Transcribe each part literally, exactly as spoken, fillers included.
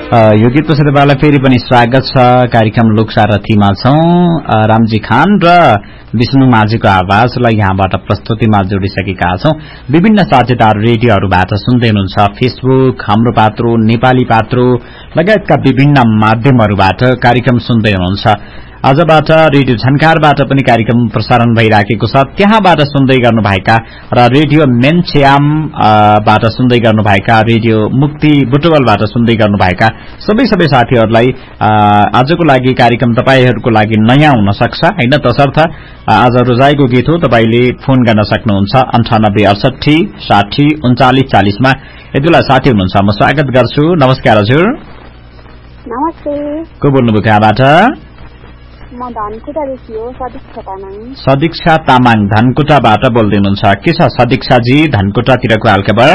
यो गीतपछि तपाईलाई फेरि पनि स्वागत छ। कार्यक्रम लोकसारथीमा छौं। रामजी खान र विष्णु माझीको आवाजलाई यहाँबाट प्रस्तुतिमा जोडिसकेका छौं। विभिन्न साझेदार रेडियोहरूबाट सुन्दै हुनुहुन्छ। फेसबुक, हाम्रो पात्रो, नेपाली पात्रो लगायतका विभिन्न माध्यमहरूबाट कार्यक्रम सुन्दै हुनुहुन्छ। आजबाट रेडियो झन्कारबाट पनि कार्यक्रम प्रसारण भइराखेको छ। त्यहाँबाट सुन्दै गर्नुभएका र रेडियो मेनछ्यामबाट सुन्दै गर्नुभएका, रेडियो मुक्ति बुटवलबाट सुन्दै गर्नुभएका सबै सबै साथीहरूलाई आजको लागि कार्यक्रम तपाईहरूको लागि नयाँ हुन सक्छ हैन। तसर्थ आज रोजाइको गीत हो, तपाईले फोन गर्न सक्नुहुन्छ अन्ठानब्बे अडसठी साठी उन्चालिस चालिसमा। यति बेला साथी हुनुहुन्छ, म स्वागत गर्छु। नमस्कार हजुर। नमस्ते। को बोल्नुभयो कहाँबाट? म धनकुटादेखि हो, सदिक्षा तामाङ। सदिक्षा तामाङ धनकुटाबाट बोल्दै हुनुहुन्छ। के छ सदिक्षाजी धनकुटातिरको हालखबर?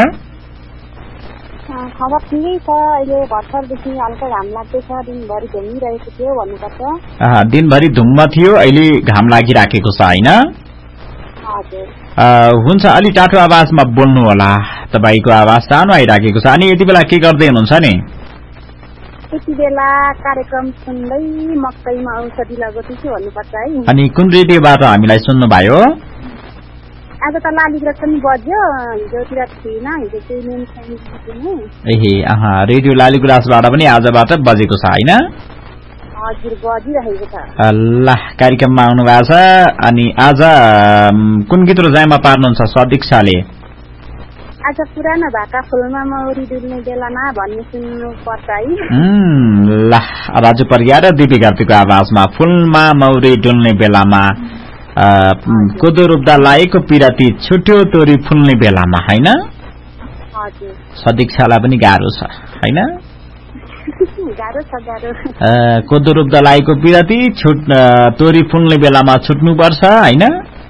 खबर ठिकै छ। अहिले भर्खरदेखि हल्का घाम लाग्दैछ, दिनभरि घुमिरहेको थियो भन्नुपर्छ। दिनभरि धुम्म थियो, अहिले घाम लागिराखेको छ हैन? हजुर। हुन्छ, अलि टाटो आवाजमा बोल्नु होला, तपाईको आवाज सानो आइराखेको छ। अनि यति बेला के गर्दै हुनुहुन्छ नि? यति बेला कार्यक्रम सुन्दै मकैमा औषधि लगाउँदै छु भन्नुपर्छ है। अनि कुन रेडियोबाट हामीलाई सुन्नुभयो? आज त लालीग्रास पनि बज्यो, हिजोतिर थिएन, हिजो चाहिँ मेन छैन। एहे अहा, रेडियो लालीगुराँसबाट पनि आजबाट बजेको छ हैन? हजुर, बजिरहेको छ। ल, कार्यक्रममा आउनु भएको छ। अनि आज कुन गीत रोजाइमा पार्नुहुन्छ सदिक्षाले? आज पुरानो भाका फुलमा मौरी डुल्ने बेलामा भन्ने सुन्नु पर्छ है। ल, राजु परिया र दिपी कार्तीको आवाजमा फुलमा मौरी डुल्ने बेलामा, कोदो रोप्दा लागेको पिराती छुट्यो तोरी फुल्ने बेलामा हैन? हजुर। सदिक्षालाई पनि गाह्रो छ हैन? गाह्रो छ, गाह्रो। कोदो रोप्दा लागेको पिराती छुट तोरी फुल्ने बेलामा छुट्नु पर्छ हैन?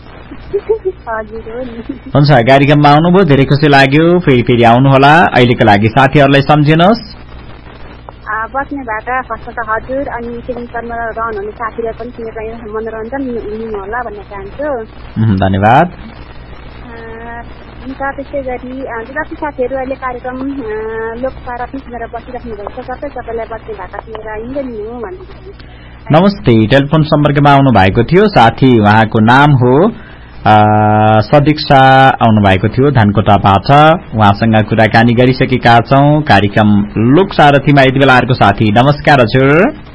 हुन्छ, कार्यक्रममा आउनुभयो, धेरै खुसी लाग्यो। फेरि फेरि आउनुहोला। अहिलेको लागि साथीहरूलाई सम्झिनुहोस्। बस्ने भाका फर्स्ट त हजुर, अनि टेलिभिजनमा रहनुहुने साथीलाई पनि किन मनोरञ्जन लिनु होला भन्न चाहन्छु। धन्यवाद। अन्त त्यसै गरी जति साथीहरू अहिले कार्यक्रम लोकसारथी सुनेर बसिराख्नु भएको छ, सबै सबैलाई बस्ने भाका सुनेर हिँड्नु भन्नु। नमस्ते। टेलिफोन सम्पर्कमा आउनु भएको थियो साथी, उहाँको नाम हो सदिक्षा, आउनु भएको थियो धनकोटाबाट। उहाँसँग कुराकानी गरिसकेका छौं। कार्यक्रम लोकसारथीमा यति बेला अर्को साथी। नमस्कार हजुर।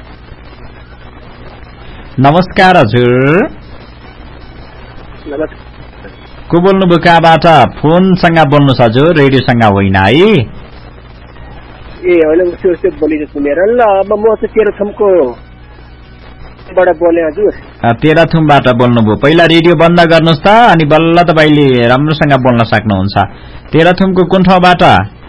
नमस्कार हजुर। को बोल्नुभयो कहाँबाट? फोनसँग बोल्नुहोस् हजुर, रेडियोसँग होइन है। ए होइन, उसो बोलिरहेको मेरो। ल, अब म चाहिँ तेह्रथुमको बोले हजुर। तेह्रथुमबाट बोल्नुभयो। पहिला रेडियो बन्द गर्नुहोस् त, अनि बल्ल तपाईले राम्रोसँग बोल्न सक्नुहुन्छ। तेह्रथुमको कुन ठाउँबाट?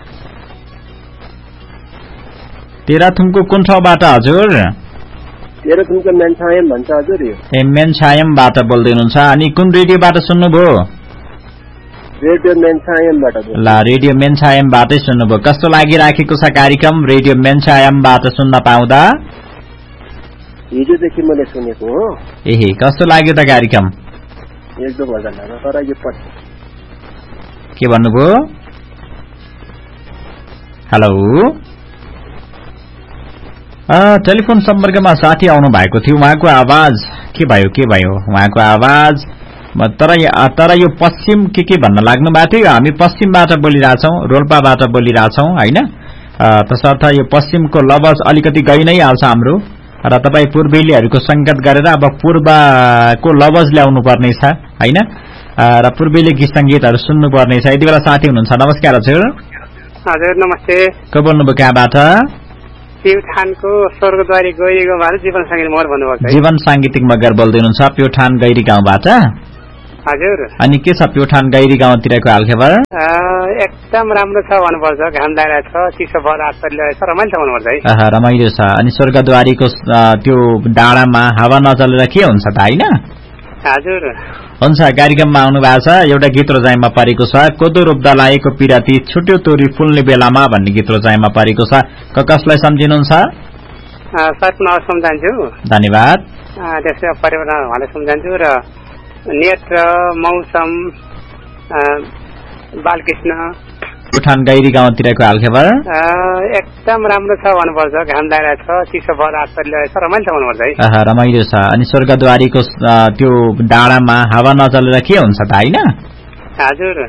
तेह्रथुमको कुन ठाउँबाट हजुर? तेह्रथुमको मेनछायम भन्छ हजुर। ए, मेनछायमबाट बोल्दै हुनुहुन्छ। अनि कुन रेडियोबाट सुन्नुभयो? रेडियो मेनछायमबाट। ल, रेडियो मेनछायमबाटै सुन्नुभयो। कस्तो लागिराखेको छ कार्यक्रम रेडियो मेनछायमबाट सुन्न पाउँदा? हिजोदेखि मैले सुनेको हो। एहे, कस्तो लाग्यो त कार्यक्रम? एकदम मजा लाग्यो। तर यो के भन्नुभयो? हेलो, टेलिफोन सम्पर्कमा साथी आउनु भएको थियो। उहाँको आवाज के भयो के भयो उहाँको आवाज? तर तर यो पश्चिम के के भन्न लाग्नु भएको थियो। हामी पश्चिमबाट बोलिरहेछौँ, रोल्पाबाट बोलिरहेछौँ हैन? तसर्थ यो पश्चिमको लवज अलिकति गइ नै हाल्छ हाम्रो, र तपाई पूर्वेलीहरूको संगत गरेर अब पूर्वको लवज ल्याउनु पर्ने छ हैन? र पूर्वेली गीत संगीतहरू सुन्नु पर्ने छ। यति बेला साथी हुनुहुन्छ। नमस्कार हजुर। हजुर नमस्ते। को बोल्नुभयो कहाँबाट? प्युठानको स्वर्गद्वारी गैरी गाउँबाट जीवन साङ्गीतिक मगर भन्नुभएको। जीवन साङ्गीतिक मगर बोल्दै हुनुहुन्छ प्युठान गैरी गाउँबाट। हजुर। अनि के छ प्युठान गैरी गाउँतिरको हालखबर? एकदम राम्रो छ भन्नुपर्छ। घाम लागिरहेको छ, चिसो बरात परिरहेको छ, रमाइलो छ भन्नुपर्छ है। अह, रमाइलो छ। अनि स्वर्गद्वारीको त्यो डाँडामा हावा नचलेर के हुन्छ त हैन? हजुर। हुन्छ, कार्यक्रममा आउनु भएको छ। एउटा गीत रोजाइमा परेको छ, कोदो रोप्दा लागेको पिराती छुट्यो तोरी फुल्ने बेलामा भन्ने गीत रोजाइमा परेको छ। कसलाई सम्झिनुहुन्छ? सपना सम्झन्छु। धन्यवाद। त्यसै परिवारलाई सम्झन्छु र नेत्र, मौसम, बालकृष्ण प्युठान गैरी गाउँतिरको हालखबर एकदम राम्रो छ भन्नुपर्छ। घाम लागेको छ, चिसो भएर हात परिरहेको छ, रमाइलो छ भन्नुपर्छ है। आहा रमाइलो छ। अनि स्वर्गद्वारीको त्यो डाँडामा हावा नचलेर के हुन्छ त हैन? हजुर